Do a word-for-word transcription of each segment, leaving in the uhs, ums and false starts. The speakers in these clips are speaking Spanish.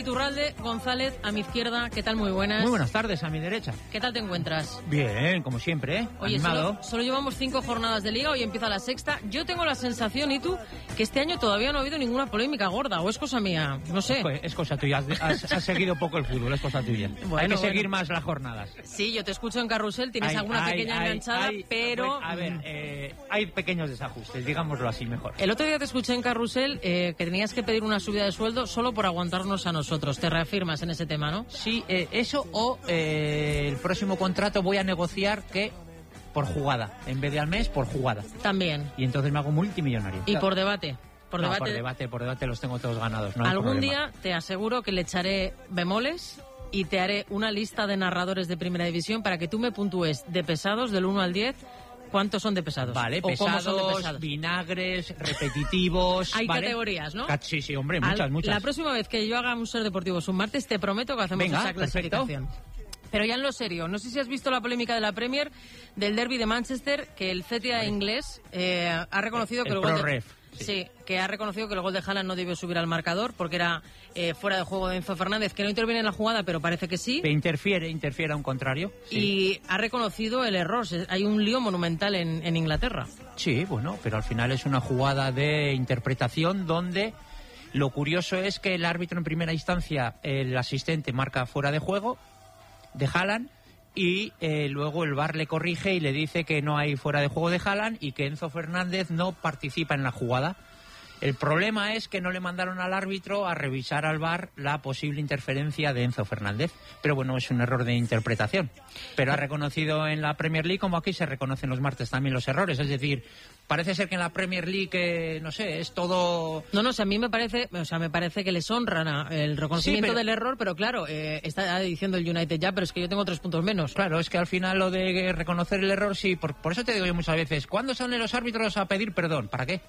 Iturralde, González a mi izquierda. ¿Qué tal? Muy buenas. Muy buenas tardes, a mi derecha. ¿Qué tal te encuentras? Bien, como siempre, ¿eh? Oye, solo, solo llevamos cinco jornadas de Liga, hoy empieza la sexta. Yo tengo la sensación, ¿y tú?, que este año todavía no ha habido ninguna polémica gorda, o es cosa mía, no sé. Pues es cosa tuya, has, has, has seguido poco el fútbol, es cosa tuya. Bueno, hay que bueno. seguir más las jornadas. Sí, yo te escucho en Carrusel, tienes hay, alguna hay, pequeña hay, enganchada, hay, pero... A ver, eh, hay pequeños desajustes, digámoslo así mejor. El otro día te escuché en Carrusel eh, que tenías que pedir una subida de sueldo solo por aguantarnos a nosotros. Te reafirmas en ese tema, ¿no? Sí, eh, eso o eh, el próximo contrato voy a negociar que por jugada, en vez de al mes, por jugada. También. Y entonces me hago multimillonario. Y por debate. Por, no, debate, por debate, por debate los tengo todos ganados. No algún día te aseguro que le echaré bemoles y te haré una lista de narradores de Primera División para que tú me puntúes de pesados del uno al diez. ¿Cuántos son de pesados? Vale, ¿O pesados, cómo son de pesados? Vinagres, repetitivos. Hay ¿vale? categorías, ¿no? Sí, sí, hombre, muchas, al, muchas. La próxima vez que yo haga un Ser Deportivos un martes, te prometo que hacemos Venga, esa clasificación. Perfecto. Pero ya en lo serio, no sé si has visto la polémica de la Premier del derbi de Manchester, que el C T A inglés eh, ha reconocido el, que el, el gol de, Ref, sí. sí, que ha reconocido que el gol de Haaland no debió subir al marcador porque era eh, fuera de juego de Enzo Fernández, que no interviene en la jugada, pero parece que sí. Que interfiere, interfiere a un contrario. Sí. Y ha reconocido el error. Hay un lío monumental en, en Inglaterra. Sí, bueno, pero al final es una jugada de interpretación donde lo curioso es que el árbitro en primera instancia, el asistente, marca fuera de juego de Haaland y eh, luego el V A R le corrige y le dice que no hay fuera de juego de Haaland y que Enzo Fernández no participa en la jugada. El problema es que no le mandaron al árbitro a revisar al V A R la posible interferencia de Enzo Fernández. Pero bueno, es un error de interpretación. Pero ha reconocido en la Premier League, como aquí se reconocen los martes también los errores. Es decir, parece ser que en la Premier League, eh, no sé, es todo... No, no, o sea, a mí me parece, o sea, me parece que les honran a el reconocimiento sí, pero... del error, pero claro, eh, está diciendo el United ya, pero es que yo tengo tres puntos menos. Claro, es que al final lo de reconocer el error, sí, por, por eso te digo yo muchas veces, ¿cuándo salen los árbitros a pedir perdón? ¿Para qué?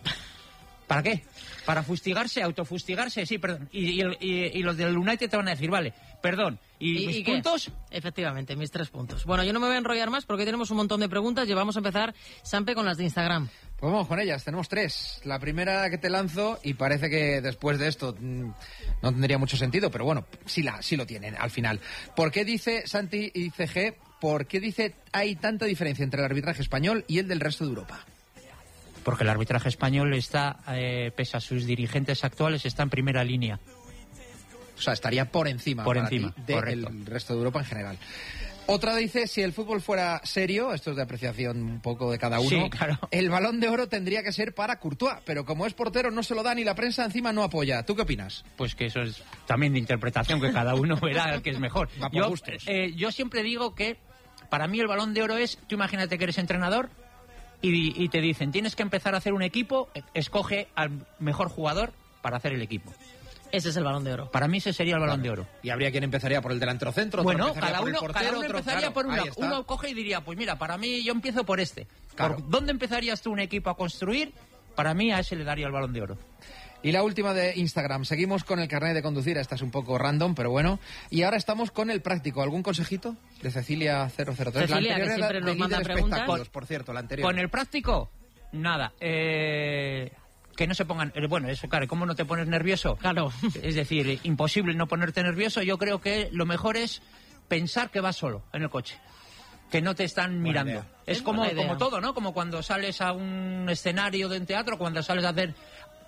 ¿Para qué? Para fustigarse, autofustigarse, sí, perdón. Y, y, y, y los del United te van a decir, vale, perdón. ¿Y, ¿Y mis ¿y puntos? Efectivamente, mis tres puntos. Bueno, yo no me voy a enrollar más porque tenemos un montón de preguntas y vamos a empezar, Sampe, con las de Instagram. Pues vamos con ellas, tenemos tres. La primera que te lanzo, y parece que después de esto mmm, no tendría mucho sentido, pero bueno, sí, la, sí lo tienen al final. ¿Por qué dice Santi y C G, por qué dice hay tanta diferencia entre el arbitraje español y el del resto de Europa? Porque el arbitraje español está, eh, pese a sus dirigentes actuales, está en primera línea. O sea, estaría por encima, por encima del resto de Europa en general. Otra dice, si el fútbol fuera serio, esto es de apreciación un poco de cada uno, sí, claro. El Balón de Oro tendría que ser para Courtois, pero como es portero no se lo dan y la prensa encima no apoya. ¿Tú qué opinas? Pues que eso es también de interpretación, que cada uno verá el que es mejor. Va por yo, gustos. Eh, yo siempre digo que para mí el Balón de Oro es, tú imagínate que eres entrenador, Y, y te dicen, tienes que empezar a hacer un equipo, escoge al mejor jugador para hacer el equipo. Ese es el Balón de Oro. Para mí ese sería el Balón claro. de Oro. Y habría quien empezaría por el delantero centro, bueno, otro cada por uno, el portero, cada uno otro, empezaría claro, por una. uno coge y diría, pues mira, para mí yo empiezo por este. Claro. ¿Por dónde empezarías tú un equipo a construir? Para mí a ese le daría el Balón de Oro. Y la última de Instagram. Seguimos con el carnet de conducir. Esta es un poco random, pero bueno. Y ahora estamos con el práctico. ¿Algún consejito? De Cecilia cero cero tres. Cecilia, la que siempre nos manda preguntas. Por cierto, la anterior. Con el práctico, nada. Eh... Que no se pongan... Bueno, eso, claro, ¿cómo no te pones nervioso? Claro. Es decir, imposible no ponerte nervioso. Yo creo que lo mejor es pensar que vas solo en el coche. Que no te están Buena mirando. idea. Es, es como, como todo, ¿no? Como cuando sales a un escenario de un teatro, cuando sales a hacer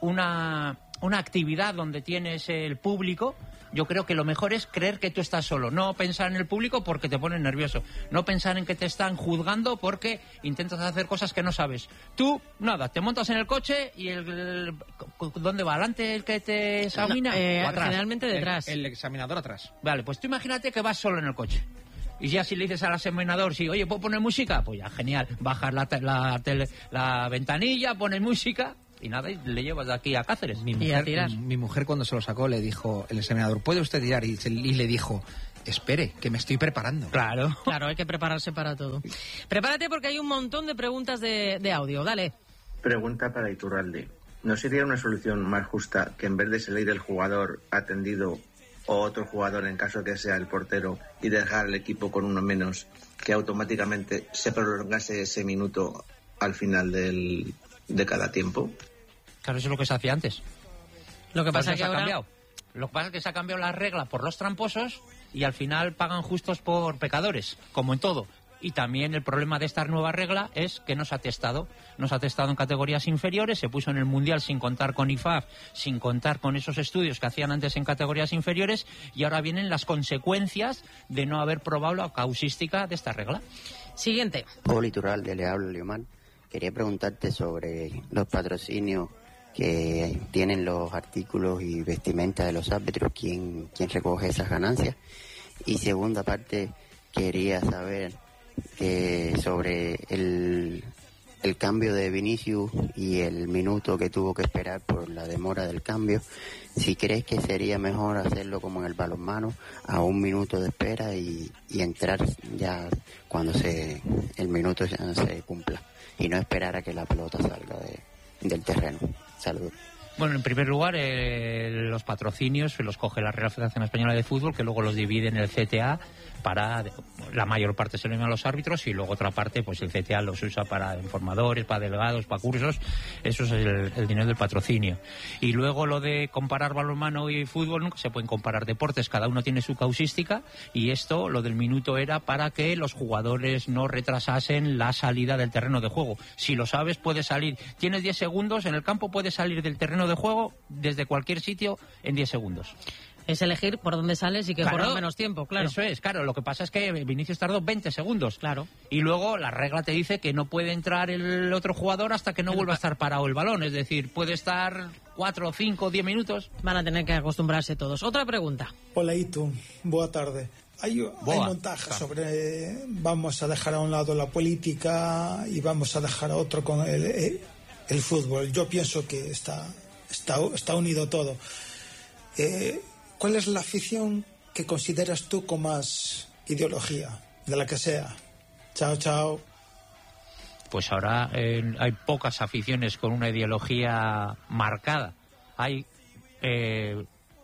una, una actividad donde tienes el público. Yo creo que lo mejor es creer que tú estás solo, no pensar en el público porque te pones nervioso, no pensar en que te están juzgando porque intentas hacer cosas que no sabes. Tú, nada, te montas en el coche y el... el ¿dónde va? ¿Adelante el que te examina? No, eh, ¿o atrás? Generalmente detrás. El, el examinador atrás. Vale, pues tú imagínate que vas solo en el coche. Y ya si le dices al examinador, si, oye, ¿puedo poner música? Pues ya, genial. Bajas la, la, tele, la ventanilla, pones música... Y nada, y le llevas de aquí a Cáceres. Mi mujer, mi mujer cuando se lo sacó le dijo el examinador, ¿puede usted tirar? Y, se, y le dijo, espere, que me estoy preparando. Claro. Claro, hay que prepararse para todo. Prepárate porque hay un montón de preguntas de, de audio, dale. Pregunta para Iturralde. ¿No sería una solución más justa que en vez de salir el jugador atendido o otro jugador en caso que sea el portero y dejar el equipo con uno menos, que automáticamente se prolongase ese minuto al final del, de cada tiempo? Claro, eso es lo que se hacía antes. Lo que pasa pues es que ha ahora... cambiado. Lo que pasa es que se ha cambiado la regla por los tramposos y al final pagan justos por pecadores, como en todo. Y también el problema de esta nueva regla es que no se ha testado. No se ha testado en categorías inferiores, se puso en el Mundial sin contar con I F A F, sin contar con esos estudios que hacían antes en categorías inferiores, y ahora vienen las consecuencias de no haber probado la causística de esta regla. Siguiente. Hola, Iturralde, le hablo Leomán. Quería preguntarte sobre los patrocinios que tienen los artículos y vestimenta de los árbitros, quién, quién recoge esas ganancias. Y segunda parte, quería saber que sobre el, el cambio de Vinicius y el minuto que tuvo que esperar por la demora del cambio, si crees que sería mejor hacerlo como en el balonmano, a un minuto de espera y, y entrar ya cuando se el minuto ya se cumpla y no esperar a que la pelota salga de, del terreno. Saludos. Bueno, en primer lugar, eh, los patrocinios se los coge la Real Federación Española de Fútbol, que luego los divide en el C T A para, la mayor parte se lo dan a los árbitros y luego otra parte, pues el C T A los usa para informadores, para delegados, para cursos. Eso es el, el dinero del patrocinio. Y luego lo de comparar balonmano y fútbol, nunca se pueden comparar deportes, cada uno tiene su causística, y esto, lo del minuto, era para que los jugadores no retrasasen la salida del terreno de juego. Si lo sabes, puedes salir, tienes diez segundos en el campo, puedes salir del terreno de juego desde cualquier sitio en diez segundos. Es elegir por dónde sales y que Claro, corra menos tiempo, claro. Eso es, claro. Lo que pasa es que Vinicius tardó veinte segundos. Claro. Y luego la regla te dice que no puede entrar el otro jugador hasta que no vuelva a estar parado el balón. Es decir, puede estar cuatro, cinco, diez minutos. Van a tener que acostumbrarse todos. Otra pregunta. Hola, Itu. Boa tarde. Hay, hay montajes sobre vamos a dejar a un lado la política y vamos a dejar a otro con el, el, el fútbol. Yo pienso que está, está, está unido todo. Eh, ¿Cuál es la afición que consideras tú con más ideología, de la que sea? Chao, chao. Pues ahora eh, hay pocas aficiones con una ideología marcada. Hay eh,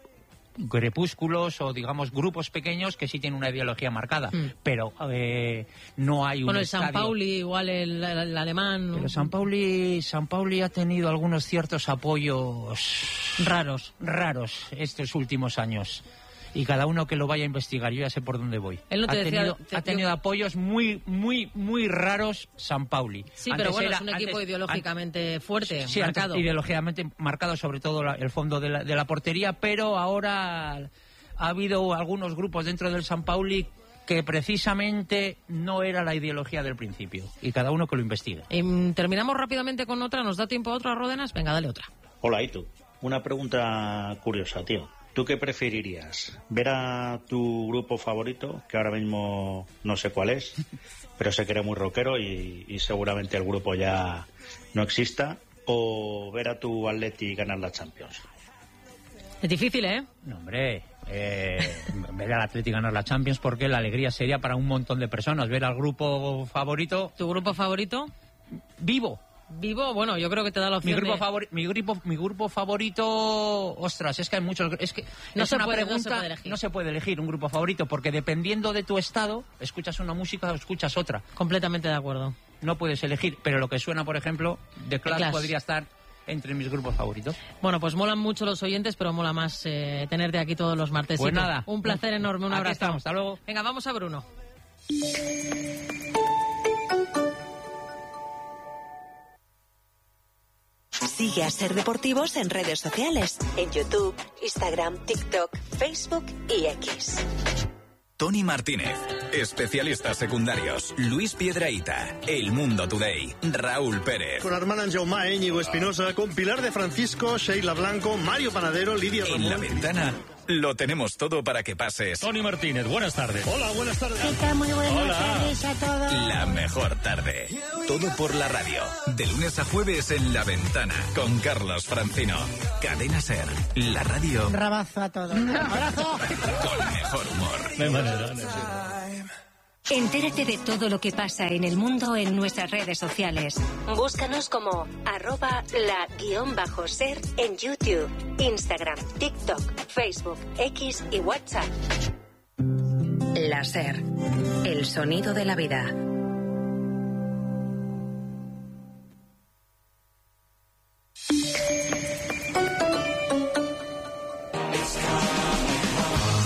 crepúsculos o, digamos, grupos pequeños que sí tienen una ideología marcada, mm. pero eh, no hay un Bueno, el estadio. San Pauli, igual el, el, el alemán. Pero San Pauli, San Pauli ha tenido algunos ciertos apoyos raros, raros estos últimos años. Y cada uno que lo vaya a investigar, yo ya sé por dónde voy. Él no te ha decía, tenido, te, ha tenido te... apoyos muy, muy, muy raros San Pauli. Sí, antes pero bueno, era, es un equipo antes, ideológicamente antes, fuerte, sí, marcado. Antes, ideológicamente marcado, sobre todo la, el fondo de la, de la portería, pero ahora ha habido algunos grupos dentro del San Pauli que precisamente no era la ideología del principio. Y cada uno que lo investigue. Y terminamos rápidamente con otra. ¿Nos da tiempo a otra, Ródenas? Venga, dale otra. Hola, Itu. Una pregunta curiosa, tío. ¿Tú qué preferirías? ¿Ver a tu grupo favorito, que ahora mismo no sé cuál es, pero sé que eres muy rockero y, y seguramente el grupo ya no exista, o ver a tu Atleti ganar la Champions? Es difícil, ¿eh? No, hombre, eh, ver al Atleti ganar la Champions, porque la alegría sería para un montón de personas. Ver al grupo favorito... ¿Tu grupo favorito? Vivo. Vivo, bueno, yo creo que te da la opción mi grupo de... favori mi grupo mi grupo favorito, ostras, es que hay muchos, es que no es se una puede, pregunta, no se puede elegir. No se puede elegir un grupo favorito, porque dependiendo de tu estado, escuchas una música o escuchas otra. Completamente de acuerdo. No puedes elegir, pero lo que suena, por ejemplo, The Clash, Clash. podría estar entre mis grupos favoritos. Bueno, pues molan mucho los oyentes, pero mola más eh, tenerte aquí todos los martes. Pues nada. Un placer enorme, un aquí abrazo. Estamos, hasta luego. Venga, vamos a Bruno. Sigue a Ser Deportivos en redes sociales, en YouTube, Instagram, TikTok, Facebook y X. Tony Martínez, especialistas secundarios, Luis Piedrahita, El Mundo Today, Raúl Pérez. Con Armand Jaume, Íñigo Espinosa, con Pilar de Francisco, Sheila Blanco, Mario Panadero, Lidia Ramón. En La Ventana lo tenemos todo para que pases. Tony Martínez, buenas tardes. Hola, buenas tardes. ¿Qué tal? Muy buenas Hola. tardes a todos. La mejor tarde. Todo por la radio. De lunes a jueves en La Ventana, con Carlos Francino. Cadena Ser, la radio. Un rabazo a todos. Un abrazo. Con mejor humor. De manera, Entérate de todo lo que pasa en el mundo en nuestras redes sociales. Búscanos como arroba la guión bajo ser en YouTube, Instagram, TikTok, Facebook, X y WhatsApp. La Ser, el sonido de la vida. It's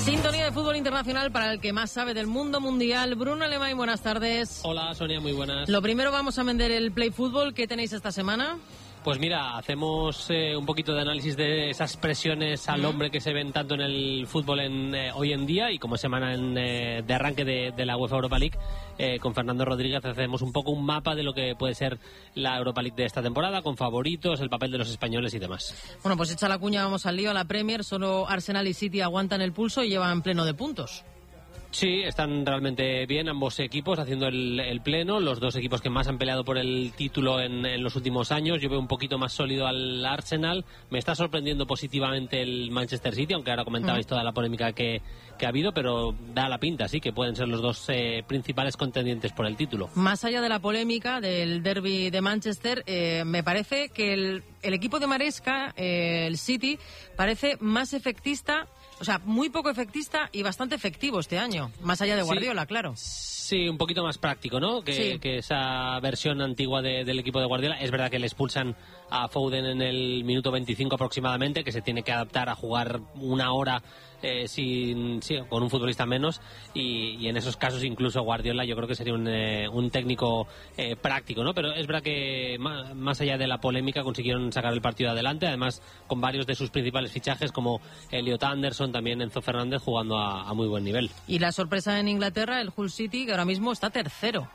Sintonía de fútbol internacional para el que más sabe del mundo mundial. Bruno Alemán, buenas tardes. Hola, Sonia, muy buenas. Lo primero, vamos a vender el Play Fútbol. ¿Qué tenéis esta semana? Pues mira, hacemos eh, un poquito de análisis de esas presiones al hombre que se ven tanto en el fútbol en, eh, hoy en día, y como semana en, eh, de arranque de, de la UEFA Europa League, eh, con Fernando Rodríguez hacemos un poco un mapa de lo que puede ser la Europa League de esta temporada, con favoritos, el papel de los españoles y demás. Bueno, pues echa la cuña, vamos al lío. A la Premier, solo Arsenal y City aguantan el pulso y llevan pleno de puntos. Sí, están realmente bien ambos equipos haciendo el, el pleno, los dos equipos que más han peleado por el título en, en los últimos años. Yo veo un poquito más sólido al Arsenal, me está sorprendiendo positivamente el Manchester City, aunque ahora comentabais toda la polémica que, que ha habido, pero da la pinta, sí, que pueden ser los dos eh, principales contendientes por el título. Más allá de la polémica del derbi de Manchester, eh, me parece que el, el equipo de Maresca, eh, el City, parece más efectista. O sea, muy poco efectista y bastante efectivo este año, más allá de Guardiola, sí, claro. Sí, un poquito más práctico, ¿no? Que, sí. que esa versión antigua de, del equipo de Guardiola. Es verdad que le expulsan a Foden en el minuto veinticinco aproximadamente, que se tiene que adaptar a jugar una hora eh, sin, sí, con un futbolista menos, y, y en esos casos incluso Guardiola yo creo que sería un, eh, un técnico eh, práctico, ¿no? Pero es verdad que más, más allá de la polémica consiguieron sacar el partido adelante, además con varios de sus principales fichajes como Elliot Anderson, también Enzo Fernández jugando a, a muy buen nivel. Y la sorpresa en Inglaterra, el Hull City, que ahora mismo está tercero.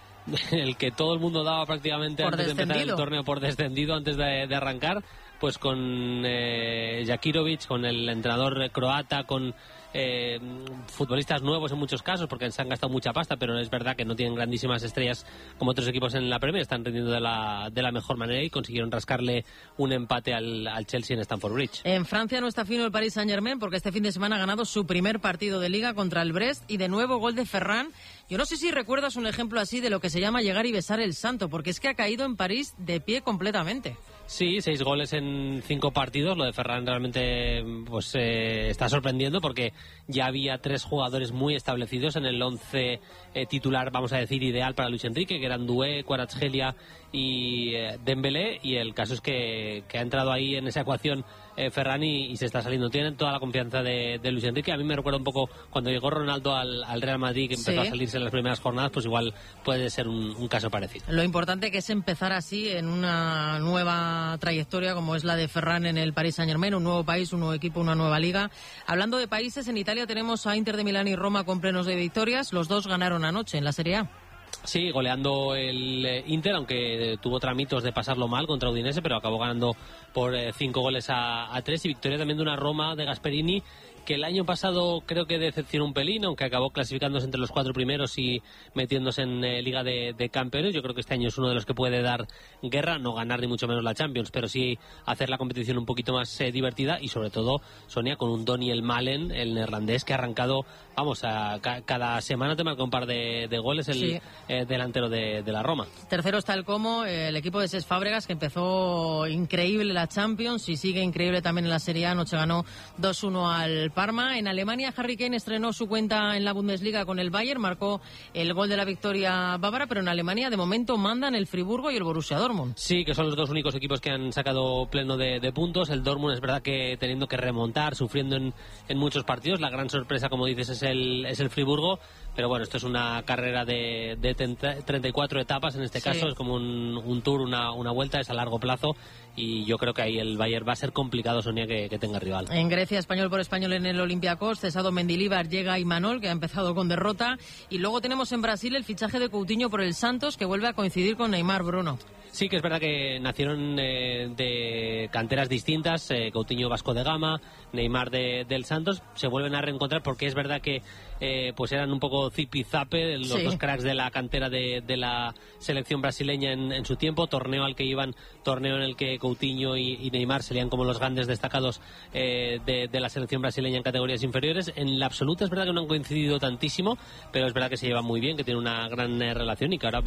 El que todo el mundo daba prácticamente por antes descendido. de empezar el torneo por descendido antes de, de arrancar, pues con eh, Jakirovic, con el entrenador croata, con eh, futbolistas nuevos en muchos casos, porque se han gastado mucha pasta, pero es verdad que no tienen grandísimas estrellas como otros equipos en la Premier, están rindiendo de la, de la mejor manera y consiguieron rascarle un empate al, al Chelsea en Stamford Bridge. En Francia no está fino el Paris Saint-Germain, porque este fin de semana ha ganado su primer partido de Liga contra el Brest, y de nuevo gol de Ferran. Yo no sé si recuerdas un ejemplo así de lo que se llama llegar y besar el santo, porque es que ha caído en París de pie completamente. Sí, seis goles en cinco partidos. Lo de Ferran realmente pues eh, está sorprendiendo, porque ya había tres jugadores muy establecidos en el once eh, titular, vamos a decir, ideal para Luis Enrique, que eran Doué, Kvaratskhelia y eh, Dembélé, y el caso es que, que ha entrado ahí en esa ecuación eh, Ferran y, y se está saliendo. Tienen toda la confianza de, de Luis Enrique. A mí me recuerda un poco cuando llegó Ronaldo al, al Real Madrid, que empezó sí. a salirse en las primeras jornadas, pues igual puede ser un, un caso parecido. Lo importante que es empezar así en una nueva trayectoria como es la de Ferran en el Paris Saint-Germain, un nuevo país, un nuevo equipo, una nueva liga. Hablando de países, en Italia tenemos a Inter de Milán y Roma con plenos de victorias. Los dos ganaron anoche en la Serie A. Sí, goleando el Inter, aunque tuvo tramitos de pasarlo mal contra Udinese, pero acabó ganando por eh, cinco goles a, a tres, y victoria también de una Roma de Gasperini, que el año pasado creo que decepcionó un pelín, aunque acabó clasificándose entre los cuatro primeros y metiéndose en eh, Liga de, de Campeones. Yo creo que este año es uno de los que puede dar guerra, no ganar ni mucho menos la Champions, pero sí hacer la competición un poquito más eh, divertida, y sobre todo, Sonia, con un Daniel Malen, el neerlandés, que ha arrancado, vamos, a ca cada semana te marca un par de, de goles el sí. eh, delantero de, de la Roma. Tercero está el Como, eh, el equipo de Cesc Fábregas, que empezó increíble la Champions y sigue increíble también en la Serie A. Anoche ganó dos uno al Parma. En Alemania, Harry Kane estrenó su cuenta en la Bundesliga con el Bayern, marcó el gol de la victoria bávara, pero en Alemania de momento mandan el Friburgo y el Borussia Dortmund. Sí, que son los dos únicos equipos que han sacado pleno de, de puntos. El Dortmund es verdad que teniendo que remontar, sufriendo en, en muchos partidos. La gran sorpresa, como dices, es el, es el Friburgo, pero bueno, esto es una carrera de, de treinta y cuatro etapas en este caso, sí. Es como un, un tour, una, una vuelta, es a largo plazo, y yo creo que ahí el Bayern va a ser complicado, Sonia, que, que tenga rival. En Grecia, español por español en el Olympiacos, cesado Mendilibar, llega Imanol, que ha empezado con derrota, y luego tenemos en Brasil el fichaje de Coutinho por el Santos, que vuelve a coincidir con Neymar, Bruno. Sí, que es verdad que nacieron eh, de canteras distintas, eh, Coutinho Vasco de Gama, Neymar de, del Santos, se vuelven a reencontrar porque es verdad que eh, pues eran un poco zipizape los sí. dos cracks de la cantera de, de la selección brasileña en, en su tiempo, torneo al que iban, torneo en el que Coutinho y, y Neymar serían como los grandes destacados eh, de, de la selección brasileña en categorías inferiores. En la absoluta es verdad que no han coincidido tantísimo, pero es verdad que se llevan muy bien, que tienen una gran eh, relación y que ahora